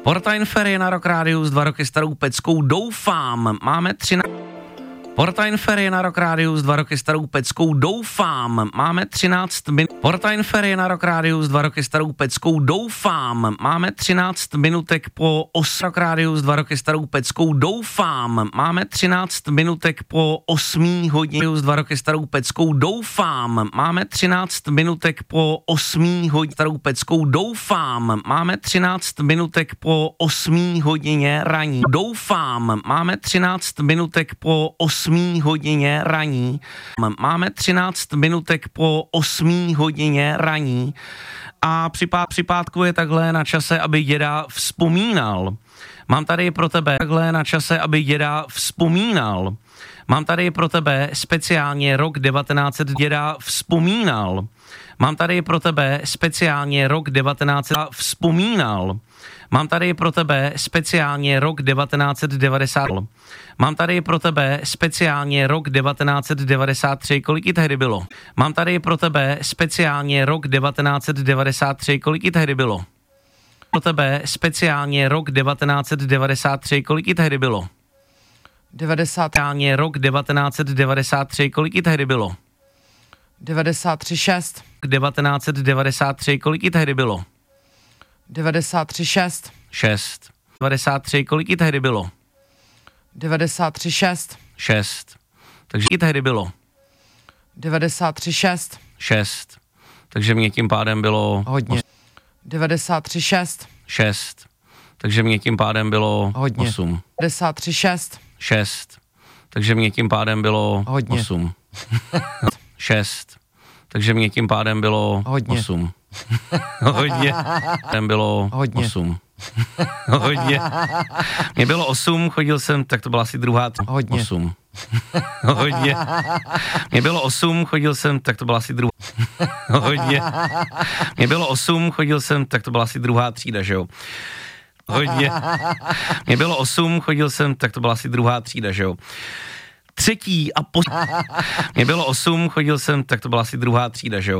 Porta Inferie na Rock Rádiu s 2 roky starou peckou doufám. Máme 13... Porta Inferie na Rock Rádiu s 2 roky starou peckou doufám. Máme 13 minut. Porta Inferie na Rock Rádiu s 2 roky starou peckou doufám. Máme 13 minutek po 8. Rock Rádiu s 2 roky starou peckou doufám. Máme 13 minutek po 8 hodin s 2 roky starou peckou doufám. Máme 13 minutek po 8 hodin starou peckou doufám. Máme 13 minutek po 8 hodině raní. Doufám. Máme 13 minutek po 8 hodině raní. Máme 13 minutek po 8 hodině raní a při pátku je takhle na čase, aby děda vzpomínal. Mám tady pro tebe takhle na čase, aby děda vzpomínal. Mám tady pro tebe speciálně rok 1900 děda vzpomínal. Mám tady pro tebe speciálně rok 1900 vzpomínal. Mám tady pro tebe speciálně rok 1990. Mám tady pro tebe speciálně rok 1993, kolik jí tehdy bylo? Mám tady pro tebe speciálně rok 1993, kolik jí tehdy bylo? Pro tebe speciálně rok 1993, kolik jí tehdy bylo? 90. Speciálně rok 1993, kolik jí tehdy bylo? 93,6. 1993, kolik jí tehdy bylo? 93,6. 6. 93, kolik jí tehdy bylo? 93,6. 6. Takže i tehdy bylo? 93,6. 6. Takže mě tím pádem bylo... Hodně. 93,6. 6. Takže mě tím pádem bylo... Hodně. 8. 93,6. 6. Takže mě tím pádem bylo... Hodně. 8. 6. Takže mě tím pádem bylo... Hodně. 8. Hodně. Tam bylo... Hodně. 8. Hodně. Mě bylo 8, chodil jsem, tak to byla asi druhá... Hodně. 8. Hodně. Mě bylo 8, chodil jsem, tak to byla asi druhá... Hodně. Mě bylo 8, chodil jsem, tak to byla asi druhá třída, že jo? Hodně. Mě bylo 8, chodil jsem, tak to byla asi druhá třída, že jo? Třetí a Mě bylo 8, chodil jsem, tak to byla asi druhá třída, že jo?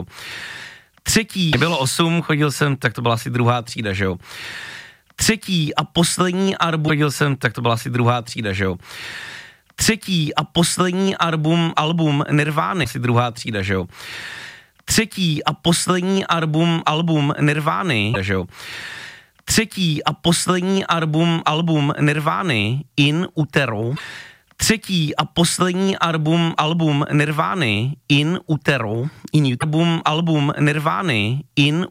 Třetí, mě bylo 8, chodil jsem, tak to byla asi druhá třída, že jo? Třetí a poslední album, chodil jsem, tak to byla asi druhá třída, že jo? Třetí a poslední album Nirvány, asi druhá třída, že jo? Třetí a poslední album Nirvány, že jo? Třetí a poslední album Nirvány In Utero. Třetí a poslední album Nirvány In Utero. Album Nirvány In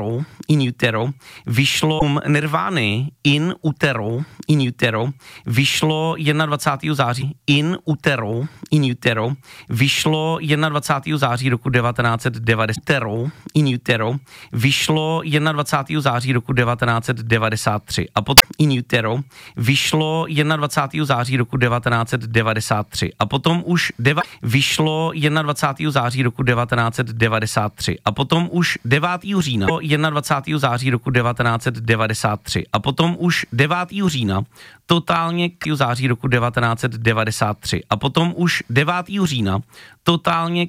Utero. Vyšlo Nirvány In Utero. Vyšlo 21. září In Utero. Vyšlo 21. září roku 1990. In Utero. Vyšlo 21. září roku 1993. A potom In Utero. Vyšlo 21. září roku 1993. A potom už vyšlo 21. září roku 1993. A potom už 9. října 21. září roku 1993. A potom už 9. října totálně k září roku 1993. A potom už 9. října totálně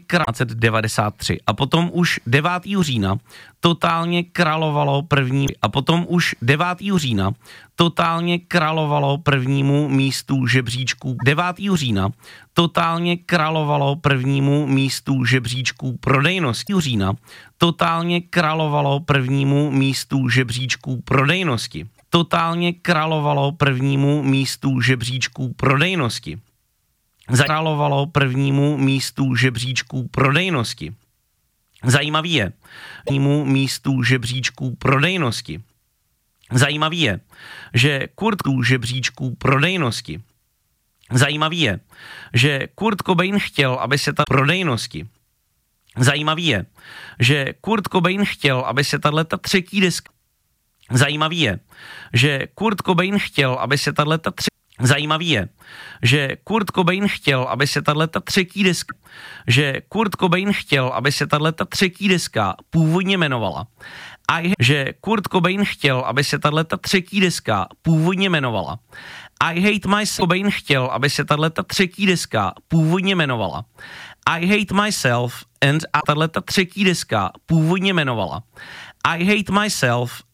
1993. A potom už 9. října totálně královalo první. A potom už 9. října totálně královalo prvnímu místu žebříčku. 9. října totálně královalo prvnímu místu žebříčku prodejnosti. Října totálně královalo prvnímu místu žebříčku prodejnosti. Totálně královalo prvnímu místu žebříčku prodejnosti. Královalo prvnímu místu žebříčku prodejnosti. Zajímavý je, místu žebříčku prodejnosti. Zajímavý je, že žebříčku prodejnosti. Zajímavý je, že Kurt Cobain chtěl, aby se ta prodejnosti. Zajímavý je, že Kurt Cobain chtěl, aby se tato třetí deska. Zajímavý je, že Kurt Cobain chtěl, aby se tato Zajímavý je, že Kurt Cobain chtěl, aby se tato třetí deska. Že Kurt Cobain chtěl, aby se tato třetí deska původně jmenovala. Že Kurt Cobain chtěl, aby se tato třetí deska původně jmenovala. I Hate Myself. Cobain chtěl, aby se tato třetí deska původně jmenovala. I Hate Myself and tato třetí deska původně jmenovala. I Hate Myself